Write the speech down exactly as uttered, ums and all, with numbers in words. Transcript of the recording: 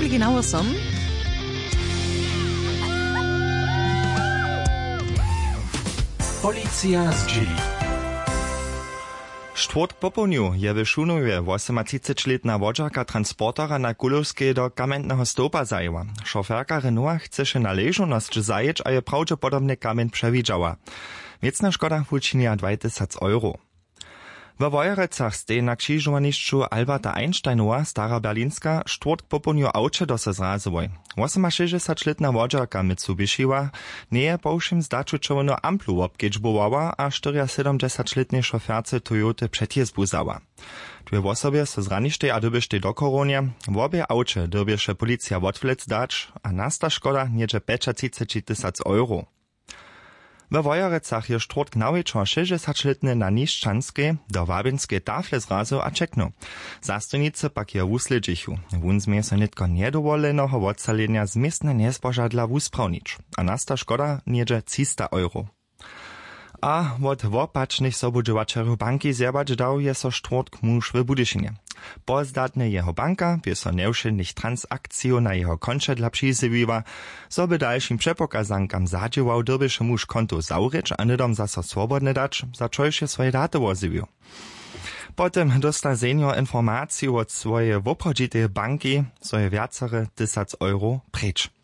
genauer som? Policja z dzieli. Štvrtk popolnju je w Šunuje osemnадцятилетna wodžarka transportera na Kulowskiej do kamenného stopa zajęła. Šoferka Renaulta chce się na leżoność zajeć, a je prawdopodobnie kamen przewidziała. Wiecna szkoda uczynia dwa tysiące euro. W Wojerecach stej na krzyżowaniszczu Alberta Einsteinowa, stara berlinska, štvrtk popolnju auče do se zrazowoj. osemšesťdesiatletna wodžarka Mitsubishiwa nie je po všim zdaču červenou amplu obkedžbowała, a sedemdziesięciočetnej šoferce Toyoty předjezbu zała. Dwie osobie se zraništej a dybyštej do koronie, w obie auče dybieše policja odwlec dać, a nasta szkoda niedzie třicet tysięcy euro. We Wojerecach je štvrtk nawečer šesťdesiatletny na Niščanskej do Wabinskej tafle zrazu a čeknu. Zastojnice pak je wusledžichu. Wun zmije so nitko niedowoleného odsalenia z miestne nezbožadla wusprawnić, a nasta škoda niedzie trzysta euro. A od wopačnych sobudžovačerów banki zjebać dał je so štvrtk muž w Budyšinie. Pozdatne jeho banka by so neušennych transakciju na jeho konče dla přizywiła, so by dalším přepokazankam zadžiwał dyrbyše muž konto zaurič a nidom zaso swobodne dać, za čojše swoje daty woziwił. Potem dostal senior informaciju od swojej woprodzitej banki, so je viacere tysac euro preč.